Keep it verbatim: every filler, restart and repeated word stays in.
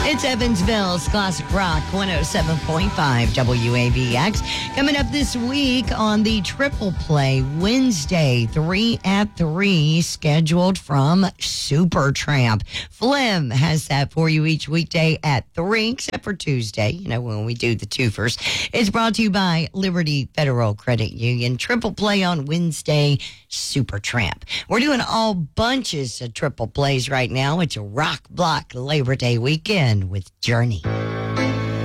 It's Evansville's Classic Rock one oh seven point five W A B X. Coming up this week on the Triple Play Wednesday, three at three, scheduled from Supertramp. Flim has that for you each weekday at three, except for Tuesday, you know, when we do the twofers. It's brought to you by Liberty Federal Credit Union. Triple Play on Wednesday, Supertramp. We're doing all bunches of triple plays right now. It's a rock block Labor Day weekend with Journey.